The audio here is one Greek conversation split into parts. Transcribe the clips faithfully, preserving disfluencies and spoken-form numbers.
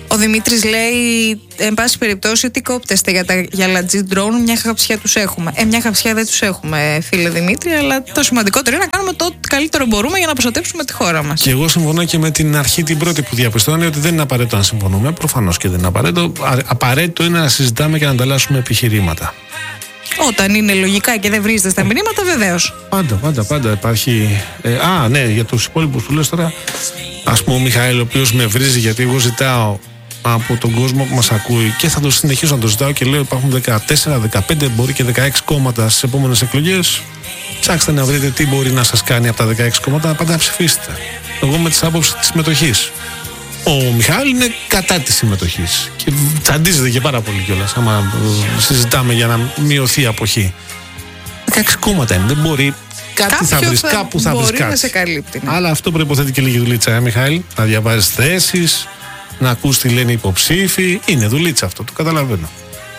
Ο Δημήτρης λέει, εν πάση περιπτώσει, τι κόπτεστε για τα γυαλατζή ντρόουν, μια χαψιά τους έχουμε. Ε, μια χαψιά δεν τους έχουμε, φίλε Δημήτρη, αλλά το σημαντικότερο είναι να κάνουμε το ό,τι καλύτερο μπορούμε για να προστατεύσουμε τη χώρα μας. Και εγώ συμφωνώ και με την αρχή την πρώτη που διαπιστώνει ότι δεν είναι απαραίτητο να συμφωνούμε. Προφανώς και δεν είναι απαραίτητο. Απαραίτητο είναι να συζητάμε και να ανταλλάσσουμε επιχειρήματα. Όταν είναι λογικά και δεν βρίζετε στα μηνύματα, βεβαίως. Πάντα, πάντα, πάντα υπάρχει. Ε, α, ναι, για τους υπόλοιπους που λες τώρα. Ας πούμε, ο Μιχαήλ, ο οποίος με βρίζει γιατί εγώ ζητάω από τον κόσμο που μας ακούει και θα το συνεχίσω να το ζητάω και λέω: υπάρχουν δεκατέσσερα, δεκαπέντε, μπορεί και δεκαέξι κόμματα στις επόμενες εκλογές. Ψάξτε να βρείτε τι μπορεί να σας κάνει από τα δεκαέξι κόμματα, να πάτε να ψηφίσετε. Εγώ με τις άποψεις της συμμετοχής. Ο Μιχάλη είναι κατά της συμμετοχής και τσαντίζεται και πάρα πολύ κιόλας άμα συζητάμε για να μειωθεί η αποχή. δεκαέξι κόμματα είναι, δεν μπορεί. Κάτι Κάποιο θα βρεις, θα κάπου θα βρεις μπορεί κάτι. να σε καλύπτει, ναι. Αλλά αυτό προϋποθέτει και λίγη δουλίτσα, ε, Μιχάλη. Να διαβάζεις θέσεις, να ακούς τι λένε οι υποψήφοι. Είναι δουλίτσα αυτό, το καταλαβαίνω.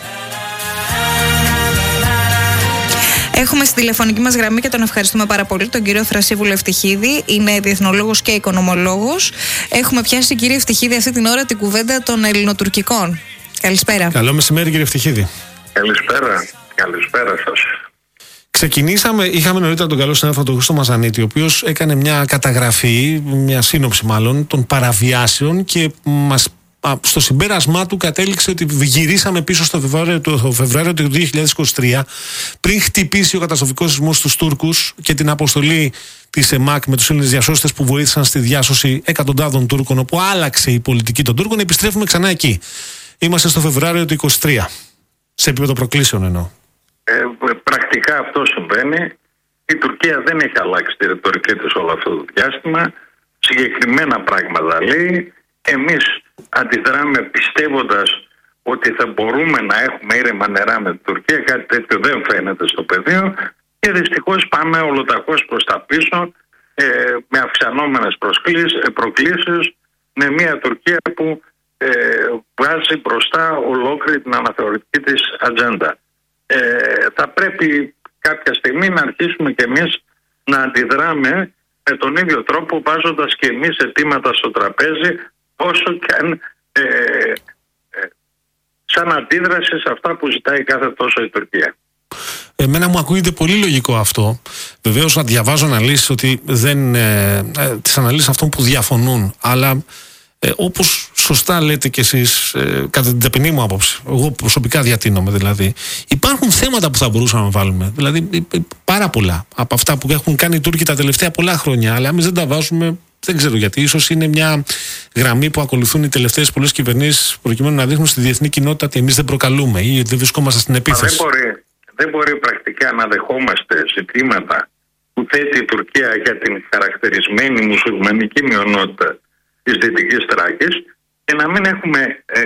Έχουμε στη τηλεφωνική μας γραμμή και τον ευχαριστούμε πάρα πολύ τον κύριο Θρασίβουλο Ευτυχίδη. Είναι διεθνολόγος και οικονομολόγος. Έχουμε πιάσει, κύριε Ευτυχίδη, αυτή την ώρα την κουβέντα των ελληνοτουρκικών. Καλησπέρα. Καλό μεσημέρι, κύριε Ευτυχίδη. Καλησπέρα. Καλησπέρα σας. Ξεκινήσαμε, είχαμε νωρίτερα τον καλό συνάδελφο τον Χρήστο Μαζανίτη, ο οποίος έκανε μια καταγραφή, μια σύνοψη μάλλον, των παραβιάσεων και μας, α, στο συμπέρασμά του κατέληξε ότι γυρίσαμε πίσω στο Φεβρουάριο, το Φεβρουάριο του δύο χιλιάδες είκοσι τρία, πριν χτυπήσει ο καταστροφικός σεισμός στους Τούρκους και την αποστολή της ΕΜΑΚ με τους Έλληνες διασώστες που βοήθησαν στη διάσωση εκατοντάδων Τούρκων, όπου άλλαξε η πολιτική των Τούρκων. Επιστρέφουμε ξανά εκεί. Είμαστε στο Φεβρουάριο του είκοσι τρία. Σε επίπεδο προκλήσεων εννοώ. Ε, πρακτικά αυτό συμβαίνει. Η Τουρκία δεν έχει αλλάξει τη ρητορική της όλο αυτό το διάστημα. Συγκεκριμένα πράγματα λέει. Εμείς αντιδράμε πιστεύοντας ότι θα μπορούμε να έχουμε ήρεμα νερά με την Τουρκία. Κάτι τέτοιο δεν φαίνεται στο πεδίο. Και δυστυχώς πάμε ολοταχώς προς τα πίσω ε, με αυξανόμενες προκλήσεις, με μια Τουρκία που ε, βγάζει μπροστά ολόκληρη την αναθεωρητική της ατζέντα. Ε, θα πρέπει κάποια στιγμή να αρχίσουμε κι εμείς να αντιδράμε με τον ίδιο τρόπο, βάζοντας κι εμείς αιτήματα στο τραπέζι, όσο και αν ε, ε, σαν αντίδραση σε αυτά που ζητάει κάθε τόσο η Τουρκία. Εμένα μου ακούγεται πολύ λογικό αυτό. Βεβαίως να διαβάζω αναλύσεις ότι δεν, ε, ε, τις αναλύσεις αυτών που διαφωνούν, αλλά ε, όπως σωστά λέτε κι εσείς, ε, κατά την ταπεινή μου άποψη, εγώ προσωπικά διατείνομαι δηλαδή, υπάρχουν θέματα που θα μπορούσαμε να βάλουμε. Δηλαδή ε, ε, πάρα πολλά από αυτά που έχουν κάνει οι Τούρκοι τα τελευταία πολλά χρόνια, αλλά εμείς δεν τα βάζουμε. Δεν ξέρω γιατί. Ίσως είναι μια γραμμή που ακολουθούν οι τελευταίες πολλές κυβερνήσεις προκειμένου να δείχνουν στη διεθνή κοινότητα ότι εμείς δεν προκαλούμε ή δεν βρισκόμαστε στην επίθεση. Δεν μπορεί, δεν μπορεί πρακτικά να δεχόμαστε ζητήματα που θέτει η Τουρκία για την χαρακτηρισμένη μουσουλμανική μειονότητα της Δυτικής Θράκης και να μην έχουμε ε,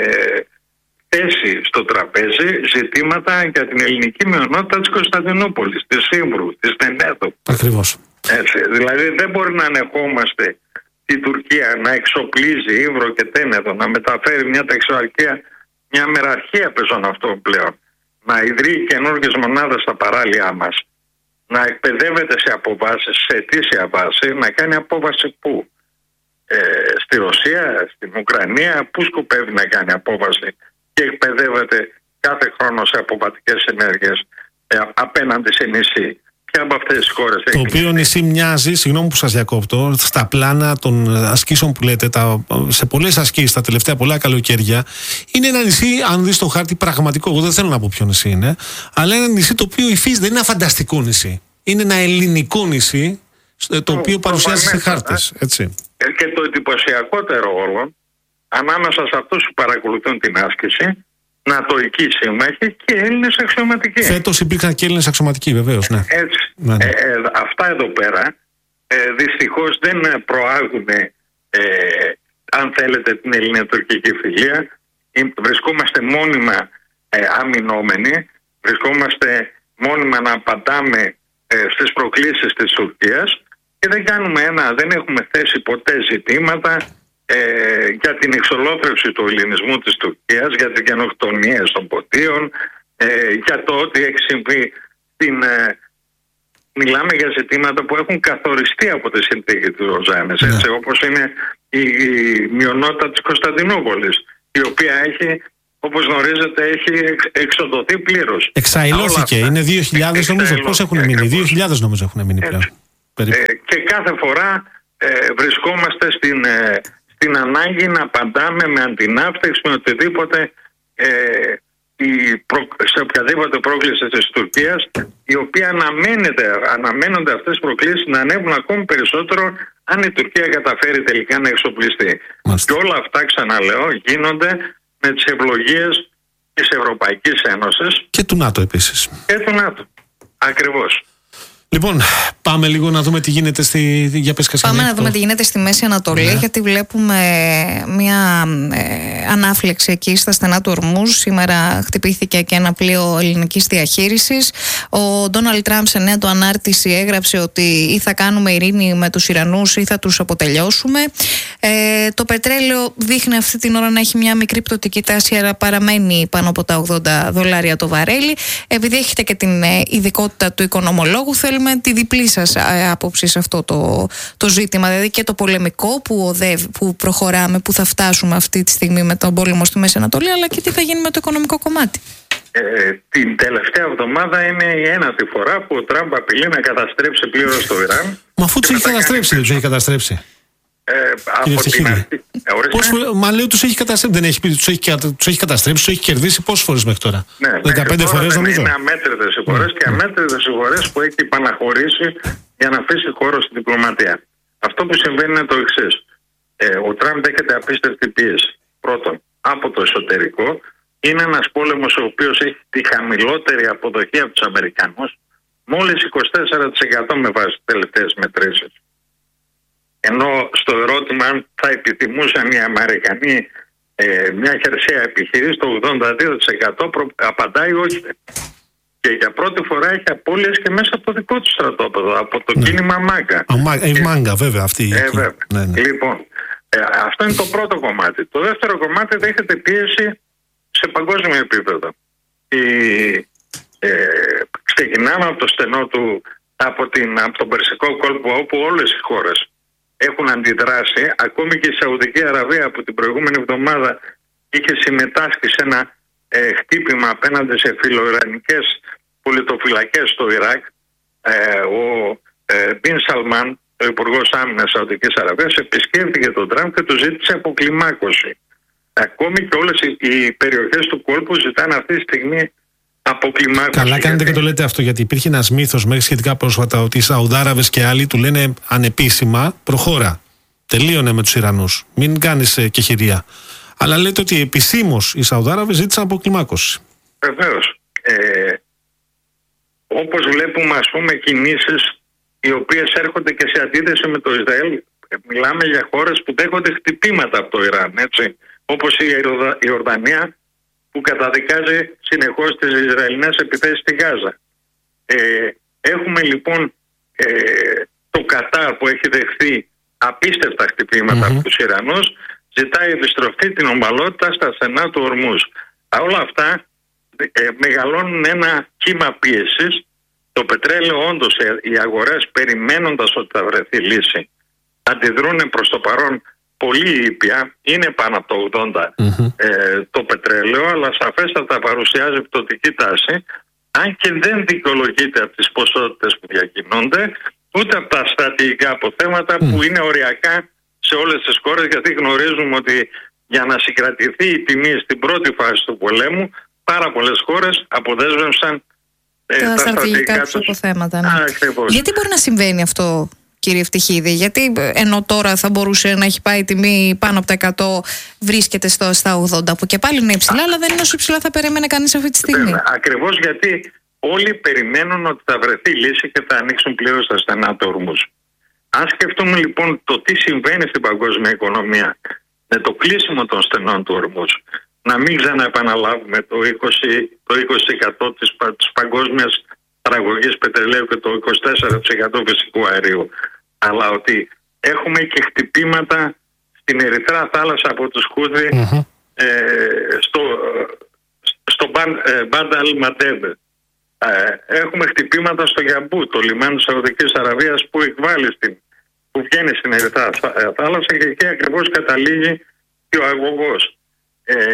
θέσει στο τραπέζι ζητήματα για την ελληνική μειονότητα της Κωνσταντινούπολης, της Σύμβρου, της Τενέδου. Ακριβώς. Έτσι, δηλαδή δεν μπορεί να ανεχόμαστε η Τουρκία να εξοπλίζει Ύβρο και Τένεδο, να μεταφέρει μια ταξιαρχία, μια μεραρχία πεζών αυτών πλέον, να ιδρύει καινούργιες μονάδες στα παράλια μας, να εκπαιδεύεται σε αποβάσεις, σε αιτήσια βάση, να κάνει απόβαση πού? Ε, στη Ρωσία, στην Ουκρανία, πού σκοπεύει να κάνει απόβαση και εκπαιδεύεται κάθε χρόνο σε αποβατικές ενέργειες ε, απέναντι σε νησί? Από αυτές τις χώρες. Το οποίο νησί μοιάζει, συγγνώμη που σας διακόπτω, στα πλάνα των ασκήσεων που λέτε, τα, σε πολλές ασκήσεις τα τελευταία πολλά καλοκαίρια, είναι ένα νησί, αν δεις το χάρτη, πραγματικό. Εγώ δεν θέλω να πω ποιο νησί είναι, αλλά είναι ένα νησί το οποίο υφίζει, δεν είναι ένα φανταστικό νησί. Είναι ένα ελληνικό νησί, το οποίο παρουσιάζει σε χάρτες. Έτσι. Και το εντυπωσιακότερο όλο, ανάμεσα σε αυτούς που παρακολουθούν την άσκηση, νατοικοί σύμμαχοι και Έλληνες αξιωματικοί. Φέτος υπήρχαν και Έλληνες αξιωματικοί, βεβαίως. Ναι. Έτσι. Ναι, ναι. Ε, ε, αυτά εδώ πέρα ε, δυστυχώς δεν προάγουν, ε, αν θέλετε, την ελληνοτουρκική φιλία. Βρισκόμαστε μόνιμα ε, αμυνόμενοι, βρισκόμαστε μόνιμα να απαντάμε ε, στις προκλήσεις της Τουρκίας και δεν κάνουμε ένα, δεν έχουμε θέσει ποτέ ζητήματα Ε, για την εξολόθρευση του ελληνισμού της Τουρκίας, για τις γενοκτονίες των ποτίων, ε, για το ότι έχει συμβεί στην, ε, μιλάμε για ζητήματα που έχουν καθοριστεί από τη συνθήκη του Λοζάνης, έτσι, όπως είναι η, η μειονότητα της Κωνσταντινούπολης, η οποία έχει, όπως γνωρίζετε, έχει εξοδοθεί πλήρως. Εξαϊλώθηκε, είναι δύο χιλιάδες νομίζω. Πώς έχουν μείνει, δύο χιλιάδες νομίζω έχουν μείνει πλέον. Ε, και κάθε φορά ε, βρισκόμαστε στην, ε, στην ανάγκη να απαντάμε με αντιναύτεξη, με οτιδήποτε, ε, η προ, σε οποιαδήποτε πρόκληση της Τουρκίας, η οποία αναμένεται, αναμένονται αυτές τις προκλήσεις να ανέβουν ακόμη περισσότερο αν η Τουρκία καταφέρει τελικά να εξοπλιστεί. Μάλιστα. Και όλα αυτά, ξαναλέω, γίνονται με τις ευλογίες της Ευρωπαϊκής Ένωσης και του ΝΑΤΟ επίσης. Και του ΝΑΤΟ. Ακριβώς. Λοιπόν, πάμε λίγο να δούμε τι γίνεται στη. Για πες, Κασιανή, πάμε να δούμε τι γίνεται στη Μέση Ανατολή, yeah. γιατί βλέπουμε μια ε, ανάφλεξη εκεί στα στενά του Ορμούζ. Σήμερα χτυπήθηκε και ένα πλοίο ελληνικής διαχείρισης. Ο Ντόναλντ Τραμπ σε νέα του ανάρτηση έγραψε ότι ή θα κάνουμε ειρήνη με τους Ιρανούς ή θα τους αποτελειώσουμε. Ε, το πετρέλαιο δείχνει αυτή την ώρα να έχει μια μικρή πτωτική τάση, αλλά παραμένει πάνω από τα ογδόντα δολάρια το βαρέλι. Επειδή έχετε και την ε, ειδικότητα του οικονομολόγου, θέλουμε τη διπλή σας άποψη σε αυτό το, το ζήτημα, δηλαδή και το πολεμικό που, οδεύει, που προχωράμε, που θα φτάσουμε αυτή τη στιγμή με τον πόλεμο στη Μέση Ανατολή, αλλά και τι θα γίνει με το οικονομικό κομμάτι. Ε, την τελευταία εβδομάδα είναι η ένατη φορά που ο Τραμπ απειλεί να καταστρέψει πλήρως το Ιράν. Μα αφού τους έχει καταστρέψει, δεν τους έχει καταστρέψει. Ε, από την αρχή. Ε, μα λέει τους έχει καταστρέψει, δεν έχει πει, τους έχει, τους έχει καταστρέψει, τους έχει κερδίσει πόσες φορές μέχρι τώρα. Ναι, δεκαπέντε φορές νομίζω. Είναι αμέτρητες οι φορές mm. και αμέτρητες οι φορές που έχει επαναχωρήσει για να αφήσει χώρο στην διπλωματία. Αυτό που συμβαίνει είναι το εξής. Ε, ο Τραμπ δέχεται απίστευτη πίεση. Πρώτον, από το εσωτερικό, είναι ένας πόλεμος ο οποίος έχει τη χαμηλότερη αποδοχή από τους Αμερικανούς, μόλις είκοσι τέσσερα τοις εκατό με βάση τις τελευταίες μετρήσεις. Ενώ στο ερώτημα αν θα επιθυμούσαν οι Αμερικανοί ε, μια χερσαία επιχείρηση, το ογδόντα δύο τοις εκατό προ, απαντάει όχι. Και για πρώτη φορά έχει απώλειες και μέσα από το δικό του στρατόπεδο, από το ναι. κίνημα Μάγκα. Η ε, Μάγκα βέβαια αυτή. Ε, βέβαια. Ναι, ναι. Λοιπόν, ε, αυτό είναι το πρώτο κομμάτι. Το δεύτερο κομμάτι δέχεται πίεση σε παγκόσμιο επίπεδο. Η, ε, ξεκινάμε από το στενό του, από, την, από τον Περσικό κόλπο, όπου όλες οι χώρες έχουν αντιδράσει. Ακόμη και η Σαουδική Αραβία που την προηγούμενη εβδομάδα είχε συμμετάσχει σε ένα ε, χτύπημα απέναντι σε φιλοϊρανικές πολιτοφυλακές στο Ιράκ. Ε, ο ε, Μπιν Σαλμάν, ο Υπουργός Άμυνας Σαουδικής Αραβίας, επισκέφθηκε τον Τραμπ και του ζήτησε αποκλιμάκωση. Ακόμη και όλες οι, οι περιοχές του κόλπου ζητάνε αυτή τη στιγμή αποκλιμάκωση. Καλά κάνετε γιατί... και το λέτε αυτό, γιατί υπήρχε ένας μύθος μέχρι σχετικά πρόσφατα ότι οι Σαουδάραβες και άλλοι του λένε ανεπίσημα προχώρα, τελείωνε με τους Ιρανούς, μην κάνεις ε, κεχηρία. Αλλά λέτε ότι επισήμως οι Σαουδάραβες ζήτησαν αποκλιμάκωση. Βεβαίως. Ε, όπως βλέπουμε, ας πούμε, κινήσεις οι οποίες έρχονται και σε αντίθεση με το Ισραήλ. Μιλάμε για χώρες που δέχονται χτυπήματα από το Ιράν, έτσι, όπως η Ιορδανία, που καταδικάζει συνεχώς τις Ισραηλινές επιθέσεις στη Γάζα. Ε, έχουμε λοιπόν ε, το Κατάρ που έχει δεχθεί απίστευτα χτυπήματα mm-hmm. από τους Ιρανούς, ζητάει επιστροφή την ομαλότητα στα στενά του Ορμούζ. Όλα αυτά ε, μεγαλώνουν ένα κύμα πίεσης. Το πετρέλαιο, όντως, οι αγορές, περιμένοντας ότι θα βρεθεί λύση, αντιδρούν προς το παρόν πολύ ήπια, είναι πάνω από το ογδόντα mm-hmm. ε, το πετρέλαιο, αλλά σαφέστατα παρουσιάζει πτωτική τάση, αν και δεν δικαιολογείται από τις ποσότητες που διακινούνται, ούτε από τα στρατηγικά αποθέματα mm. που είναι οριακά σε όλες τις χώρες, γιατί γνωρίζουμε ότι για να συγκρατηθεί η τιμή στην πρώτη φάση του πολέμου, πάρα πολλές χώρες αποδέσμευσαν ε, τα, τα στρατηγικά τους αποθέματα. Ναι. Α, γιατί μπορεί να συμβαίνει αυτό, κύριε Ευτυχίδη, γιατί ενώ τώρα θα μπορούσε να έχει πάει η τιμή πάνω από τα εκατό, βρίσκεται στο, στα ογδόντα, που και πάλι είναι υψηλά, αλλά δεν είναι όσο υψηλά θα περίμενε κανείς αυτή τη στιγμή. Ακριβώς γιατί όλοι περιμένουν ότι θα βρεθεί λύση και θα ανοίξουν πλήρως τα στενά του Ορμούζ. Αν σκεφτούμε λοιπόν το τι συμβαίνει στην παγκόσμια οικονομία με το κλείσιμο των στενών του Ορμούζ, να μην ξαναεπαναλάβουμε το είκοσι τοις εκατό της, της παγκόσμιας παραγωγής πετρελαίου και το είκοσι τέσσερα τοις εκατό φυσικού αερίου, αλλά ότι έχουμε και χτυπήματα στην Ερυθρά θάλασσα από τους Χούθι mm-hmm. ε, στο, στο Μπάντα Αλ Μαντέμπ. Έχουμε χτυπήματα στο Γιαμπού, το λιμάνι της Σαουδικής Αραβίας που εκβάλλει στην, που βγαίνει στην Ερυθρά θάλασσα και εκεί ακριβώς καταλήγει και ο αγωγός. Ε,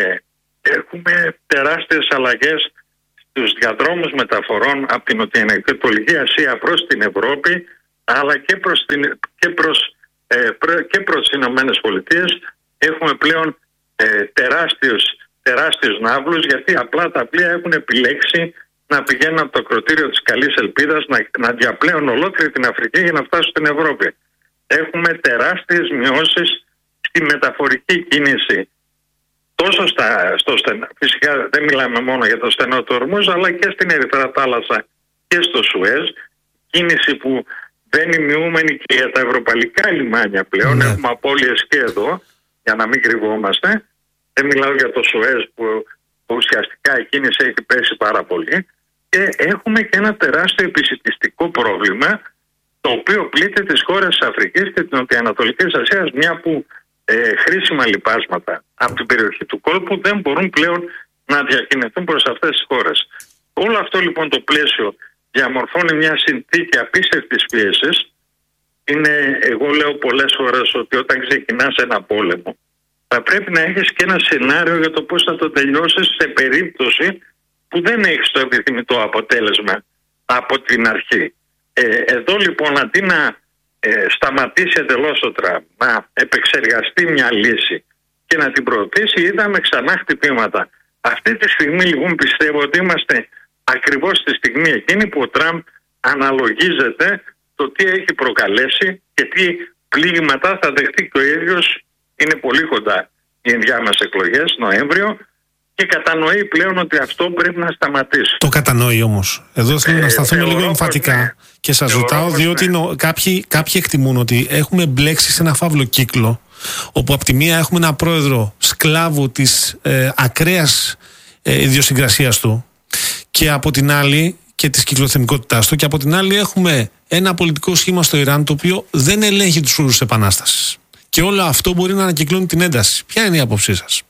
έχουμε τεράστιες αλλαγές στους διαδρόμους μεταφορών από την Νοτιοανατολική Ασία προς την Ευρώπη, αλλά και προς, την, και προς, ε, προ, και προς τις Ηνωμένες Πολιτείες. Έχουμε πλέον ε, τεράστιους, τεράστιους ναύλους, γιατί απλά τα πλοία έχουν επιλέξει να πηγαίνουν από το ακροτήριο της Καλής Ελπίδας, να, να διαπλέουν ολόκληρη την Αφρική για να φτάσουν στην Ευρώπη. Έχουμε τεράστιες μειώσεις στη μεταφορική κίνηση, τόσο στα, στο στενό, φυσικά δεν μιλάμε μόνο για το στενό του Ορμούζ, αλλά και στην Ερυθρά Θάλασσα και στο Σουέζ, κίνηση που δεν είναι μειούμενη και για τα ευρωπαϊκά λιμάνια πλέον. Ναι. Έχουμε απώλειες και εδώ, για να μην κρυβόμαστε. Δεν μιλάω για το Σουέζ που, που ουσιαστικά η κίνηση έχει πέσει πάρα πολύ. Και έχουμε και ένα τεράστιο επισιτιστικό πρόβλημα, το οποίο πλήττει τις χώρες της Αφρικής και της Νοτιοανατολικής Ασίας, μια που ε, χρήσιμα λιπάσματα από την περιοχή του κόλπου δεν μπορούν πλέον να διακινηθούν προς αυτές τις χώρες. Όλο αυτό λοιπόν το πλαίσιο διαμορφώνει μια συνθήκη απίστευτης πίεσης. Είναι, εγώ λέω πολλές φορές ότι όταν ξεκινάς ένα πόλεμο θα πρέπει να έχεις και ένα σενάριο για το πώς θα το τελειώσεις σε περίπτωση που δεν έχεις το επιθυμητό αποτέλεσμα από την αρχή. Ε, εδώ λοιπόν αντί να ε, σταματήσει εντελώς το Τραμπ, να επεξεργαστεί μια λύση και να την προωθήσει, είδαμε ξανά χτυπήματα. Αυτή τη στιγμή λοιπόν πιστεύω ότι είμαστε ακριβώς στη στιγμή εκείνη που ο Τραμπ αναλογίζεται το τι έχει προκαλέσει και τι πλήγματα θα δεχτεί και ο ίδιος. Είναι πολύ κοντά οι ενδιάμεσες εκλογές, Νοέμβριο, και κατανοεί πλέον ότι αυτό πρέπει να σταματήσει. Το κατανοεί όμως. Εδώ θέλω ε, να σταθούμε λίγο εμφατικά ναι. και σας ρωτάω, διότι ναι. νο, κάποιοι, κάποιοι εκτιμούν ότι έχουμε μπλέξει σε ένα φαύλο κύκλο, όπου από τη μία έχουμε ένα πρόεδρο σκλάβου της ε, ακραίας ε, ιδιοσυγκρασίας του, και από την άλλη, και της κυκλοθυμικότητάς του, και από την άλλη έχουμε ένα πολιτικό σχήμα στο Ιράν το οποίο δεν ελέγχει τους φρουρούς της επανάστασης. Και όλο αυτό μπορεί να ανακυκλώνει την ένταση. Ποια είναι η άποψή σας?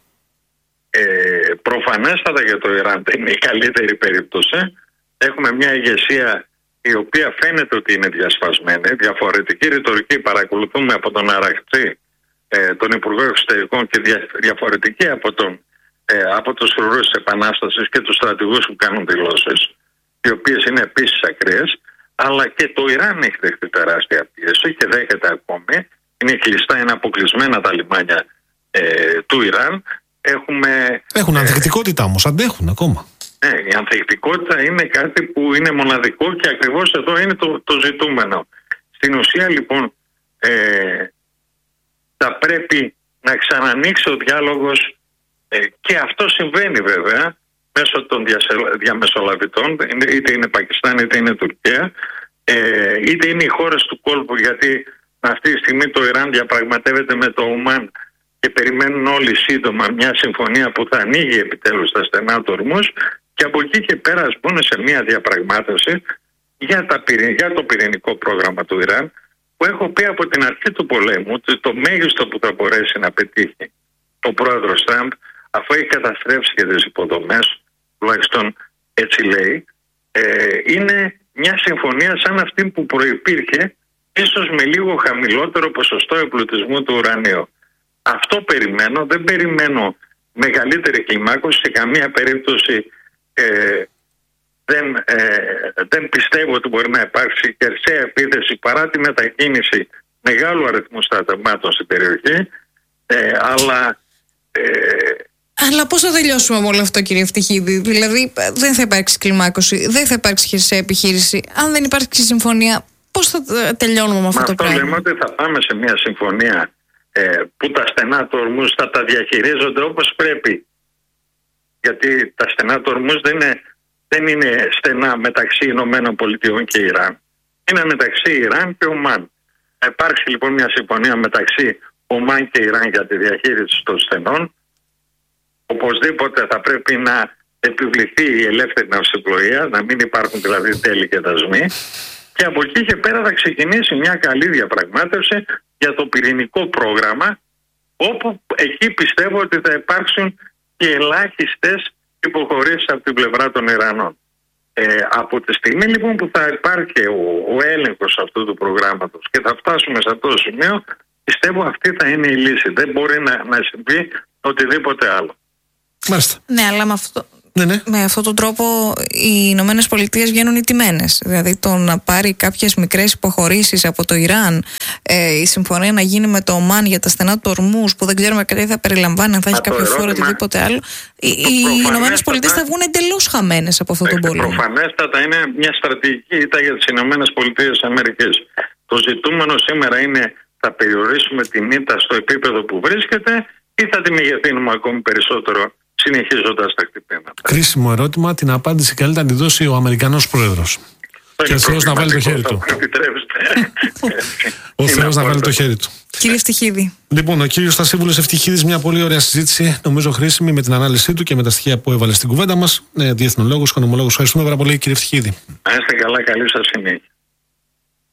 Ε, προφανέστατα για το Ιράν δεν είναι η καλύτερη περίπτωση. Έχουμε μια ηγεσία η οποία φαίνεται ότι είναι διασπασμένη. Διαφορετική ρητορική παρακολουθούμε από τον Αραχτζή, ε, τον Υπουργό Εξωτερικών, και δια, διαφορετική από, τον, ε, από τους φρουρούς της επανάστασης και τους στρατηγούς που κάνουν δηλώσεις, οι οποίες είναι επίσης ακραίες. Αλλά και το Ιράν έχει δεχτεί τεράστια πίεση και δέχεται ακόμη. Είναι κλειστά, είναι αποκλεισμένα τα λιμάνια ε, του Ιράν. Έχουμε, Έχουν ανθεκτικότητα ε, όμως, αντέχουν ακόμα. Ναι, η ανθεκτικότητα είναι κάτι που είναι μοναδικό και ακριβώς εδώ είναι το, το ζητούμενο. Στην ουσία λοιπόν ε, θα πρέπει να ξανανοίξει ο διάλογος ε, και αυτό συμβαίνει βέβαια μέσω των διαμεσολαβητών, είτε είναι Πακιστάν είτε είναι Τουρκία, ε, είτε είναι οι χώρες του κόλπου, γιατί αυτή τη στιγμή το Ιράν διαπραγματεύεται με το Ομάν και περιμένουν όλοι σύντομα μια συμφωνία που θα ανοίγει επιτέλους τα στενά του Ορμούζ, και από εκεί και πέρα ας μπουν σε μια διαπραγμάτευση για, τα, για το πυρηνικό πρόγραμμα του Ιράν, που έχω πει από την αρχή του πολέμου ότι το μέγιστο που θα μπορέσει να πετύχει ο πρόεδρος Τραμπ, αφού έχει καταστρέψει και τις υποδομές, τουλάχιστον έτσι λέει, ε, είναι μια συμφωνία σαν αυτή που προϋπήρχε, ίσως με λίγο χαμηλότερο ποσοστό εμπλουτισμού του ουρανίου. Αυτό περιμένω, δεν περιμένω μεγαλύτερη κλιμάκωση, σε καμία περίπτωση ε, δεν, ε, δεν πιστεύω ότι μπορεί να υπάρξει χερσαία επίθεση παρά τη μετακίνηση μεγάλου αριθμού στρατευμάτων στην περιοχή, ε, αλλά... Ε, Αλλά πώς θα τελειώσουμε με όλο αυτό, κύριε Ευτυχίδη? Δηλαδή δεν θα υπάρξει κλιμάκωση, δεν θα υπάρξει χερσαία επιχείρηση. Αν δεν υπάρξει συμφωνία, πώς θα τελειώνουμε με αυτό, αυτό το πράγμα? Αυτό λέμε ότι θα πάμε σε μια συμφωνία ε, που τα στενά του Ορμούζ θα τα διαχειρίζονται όπως πρέπει. Γιατί τα στενά του Ορμούζ δεν είναι, δεν είναι στενά μεταξύ Ηνωμένων Πολιτειών και Ιράν. Είναι μεταξύ Ιράν και Ομάν. Θα υπάρξει λοιπόν μια συμφωνία μεταξύ Ομάν και Ιράν για τη διαχείριση των στενών. Οπωσδήποτε θα πρέπει να επιβληθεί η ελεύθερη ναυσιπλοεία, να μην υπάρχουν δηλαδή τέλη και δασμοί. Και από εκεί και πέρα θα ξεκινήσει μια καλή διαπραγμάτευση για το πυρηνικό πρόγραμμα, όπου εκεί πιστεύω ότι θα υπάρξουν και ελάχιστες υποχωρήσεις από την πλευρά των Ιρανών. Ε, από τη στιγμή λοιπόν που θα υπάρχει ο, ο έλεγχος αυτού του προγράμματος και θα φτάσουμε σε αυτό το σημείο, πιστεύω αυτή θα είναι η λύση. Δεν μπορεί να, να συμβεί οτιδήποτε άλλο. Μάλιστα. Ναι, αλλά με αυτό. Ναι, ναι. Με αυτόν τον τρόπο οι Ηνωμένες Πολιτείες βγαίνουν ηττημένες. Δηλαδή το να πάρει κάποιες μικρές υποχωρήσεις από το Ιράν, ε, η συμφωνία να γίνει με το Ομάν για τα στενά του Ορμούς, που δεν ξέρουμε τι θα περιλαμβάνει, αν θα έχει κάποιο φόρο οτιδήποτε άλλο. Οι, οι Ηνωμένες Πολιτείες θα βγουν εντελώς χαμένες από αυτόν τον πόλεμο. Προφανέστατα είναι μια στρατηγική ήττα για τις Ηνωμένες Πολιτείες Αμερικής. Το ζητούμενο σήμερα είναι, θα περιορίσουμε την ήττα στο επίπεδο που βρίσκεται ή θα τη μεγεθύνουμε ακόμη περισσότερο, συνεχίζοντας τα χτυπήματα. Κρίσιμο ερώτημα. Την απάντηση καλύτερα να τη δώσει ο Αμερικανός πρόεδρος. Και ο Θεός να βάλει το χέρι του. Ο Θεός να βάλει το χέρι του. Κύριε Ευτυχίδη. Λοιπόν, ο κύριος Στασίβουλος Ευτυχίδης, μια πολύ ωραία συζήτηση, νομίζω χρήσιμη, με την ανάλυση του και με τα στοιχεία που έβαλε στην κουβέντα μας. Διεθνολόγος, οικονομολόγος. Ευχαριστούμε πάρα πολύ, κύριε Ευτυχίδη. Να είστε καλά, καλή σας συνέχεια.